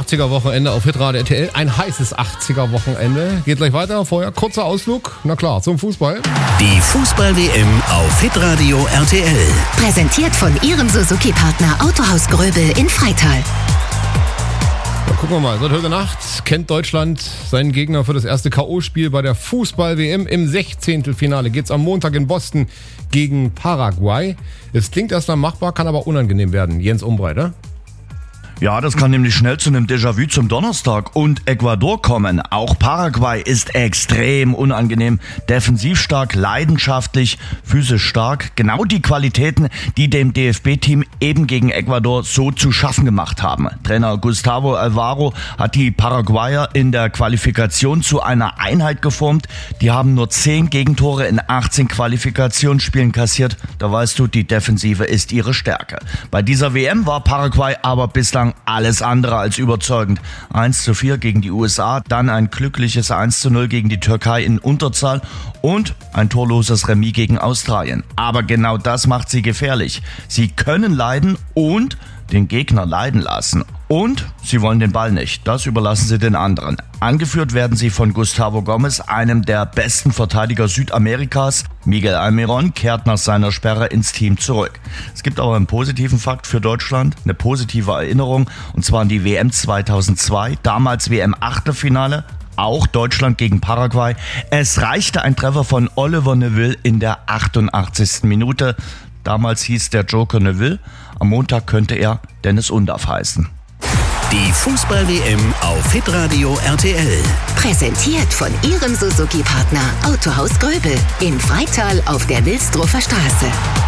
80er-Wochenende auf Hitradio RTL. Ein heißes 80er-Wochenende. Geht gleich weiter. Vorher kurzer Ausflug. Na klar, zum Fußball. Die Fußball-WM auf Hitradio RTL. Präsentiert von Ihrem Suzuki-Partner Autohaus Gröbel in Freital. Ja, gucken wir mal. Seit heute Nacht kennt Deutschland seinen Gegner für das erste K.O.-Spiel bei der Fußball-WM. Im 16. Finale geht's am Montag in Boston gegen Paraguay. Es klingt erstmal machbar, kann aber unangenehm werden. Jens Umbreiter. Ja, das kann nämlich schnell zu einem Déjà-vu zum Donnerstag und Ecuador kommen. Auch Paraguay ist extrem unangenehm, defensiv stark, leidenschaftlich, physisch stark. Genau die Qualitäten, die dem DFB-Team eben gegen Ecuador so zu schaffen gemacht haben. Trainer Gustavo Alvaro hat die Paraguayer in der Qualifikation zu einer Einheit geformt. Die haben nur 10 Gegentore in 18 Qualifikationsspielen kassiert. Da weißt du, die Defensive ist ihre Stärke. Bei dieser WM war Paraguay aber bislang alles andere als überzeugend. 1:4 gegen die USA, dann ein glückliches 1:0 gegen die Türkei in Unterzahl und ein torloses Remis gegen Australien. Aber genau das macht sie gefährlich. Sie können leiden und den Gegner leiden lassen. Und sie wollen den Ball nicht. Das überlassen sie den anderen. Angeführt werden sie von Gustavo Gomez, einem der besten Verteidiger Südamerikas. Miguel Almiron kehrt nach seiner Sperre ins Team zurück. Es gibt aber einen positiven Fakt für Deutschland, eine positive Erinnerung, und zwar an die WM 2002, damals WM-Achtelfinale. Auch Deutschland gegen Paraguay. Es reichte ein Treffer von Oliver Neville in der 88. Minute. Damals hieß der Joker Neville. Am Montag könnte er Dennis Undaff heißen. Die Fußball-WM auf Hitradio RTL. Präsentiert von Ihrem Suzuki-Partner Autohaus Gröbel in Freital auf der Wilsdruffer Straße.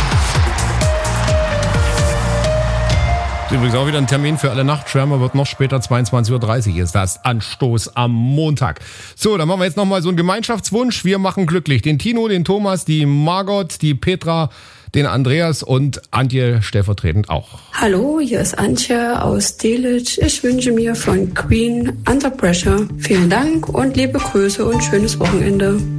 Übrigens auch wieder ein Termin für alle Nachtschwärmer, wird noch später, 22:30 Uhr ist das Anstoß am Montag. So, dann machen wir jetzt nochmal so einen Gemeinschaftswunsch. Wir machen glücklich den Tino, den Thomas, die Margot, die Petra, den Andreas und Antje stellvertretend auch. Hallo, hier ist Antje aus Delitzsch. Ich wünsche mir von Queen Under Pressure. Vielen Dank und liebe Grüße und schönes Wochenende.